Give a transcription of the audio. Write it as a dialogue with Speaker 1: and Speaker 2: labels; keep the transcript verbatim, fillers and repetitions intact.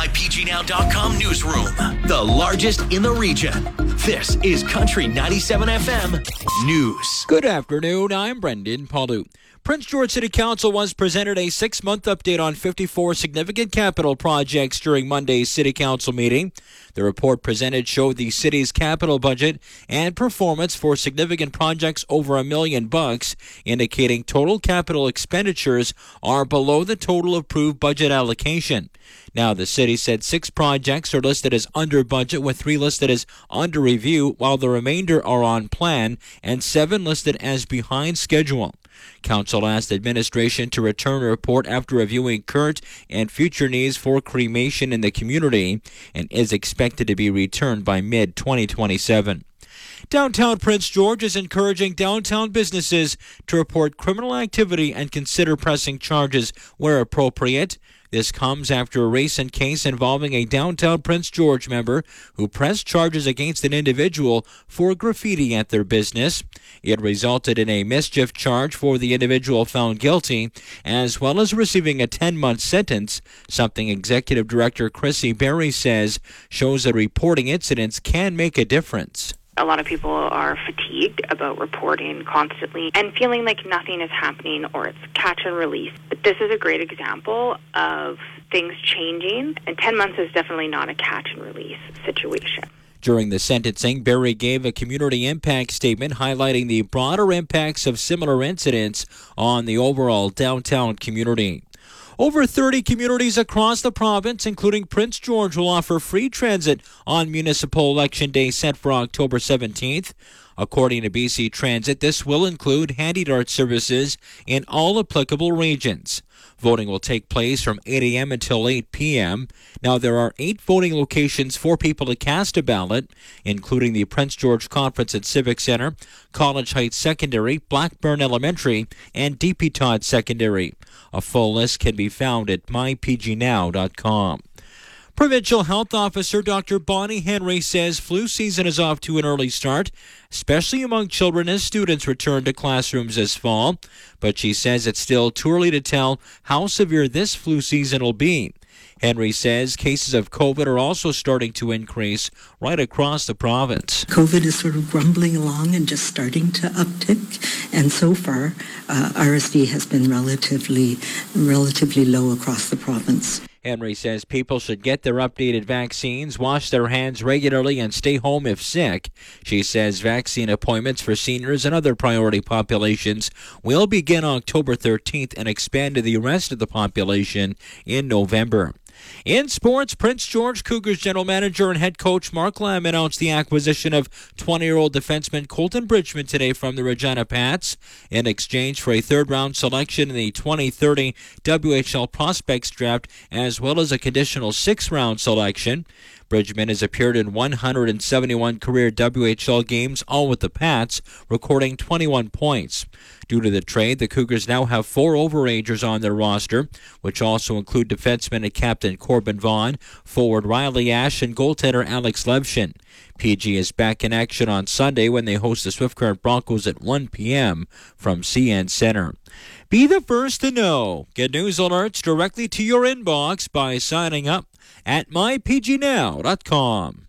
Speaker 1: my p g now dot com newsroom, the largest in the region. This is Country ninety-seven F M News.
Speaker 2: Good afternoon, I'm Brendan Palu. Prince George City Council was presented a six-month update on fifty-four significant capital projects during Monday's City Council meeting. The report presented showed the city's capital budget and performance for significant projects over a million bucks, indicating total capital expenditures are below the total approved budget allocation. Now, the city said six projects are listed as under budget, with three listed as under review, while the remainder are on plan, and seven listed as behind schedule. Council asked administration to return a report after reviewing current and future needs for cremation in the community, and is expected to be returned by mid twenty twenty-seven. Downtown Prince George is encouraging downtown businesses to report criminal activity and consider pressing charges where appropriate. This comes after a recent case involving a downtown Prince George member who pressed charges against an individual for graffiti at their business. It resulted in a mischief charge for the individual found guilty, as well as receiving a ten-month sentence, something Executive Director Chrissy Berry says shows that reporting incidents can make a difference.
Speaker 3: A lot of people are fatigued about reporting constantly and feeling like nothing is happening or it's catch and release. But this is a great example of things changing, and ten months is definitely not a catch and release situation.
Speaker 2: During the sentencing, Berry gave a community impact statement highlighting the broader impacts of similar incidents on the overall downtown community. Over thirty communities across the province, including Prince George, will offer free transit on Municipal Election Day set for October seventeenth. According to B C Transit, this will include handy dart services in all applicable regions. Voting will take place from eight a.m. until eight p.m. Now, there are eight voting locations for people to cast a ballot, including the Prince George Conference and Civic Center, College Heights Secondary, Blackburn Elementary, and D P Todd Secondary. A full list can be found at my p g now dot com. Provincial Health Officer Doctor Bonnie Henry says flu season is off to an early start, especially among children as students return to classrooms this fall. But she says it's still too early to tell how severe this flu season will be. Henry says cases of COVID are also starting to increase right across the province.
Speaker 4: COVID is sort of grumbling along and just starting to uptick, and so far uh, R S V has been relatively, relatively low across the province.
Speaker 2: Henry says people should get their updated vaccines, wash their hands regularly, and stay home if sick. She says vaccine appointments for seniors and other priority populations will begin October thirteenth and expand to the rest of the population in November. In sports, Prince George Cougars general manager and head coach Mark Lamb announced the acquisition of twenty-year-old defenseman Colton Bridgman today from the Regina Pats in exchange for a third-round selection in the twenty thirty W H L Prospects Draft, as well as a conditional sixth-round selection. Bridgman has appeared in one hundred seventy-one career W H L games, all with the Pats, recording twenty-one points. Due to the trade, the Cougars now have four overagers on their roster, which also include defenseman and captain Corbin Vaughn, forward Riley Ash, and goaltender Alex Levshin. P G is back in action on Sunday when they host the Swift Current Broncos at one p.m. from C N Center. Be the first to know. Get news alerts directly to your inbox by signing up at my p g now dot com.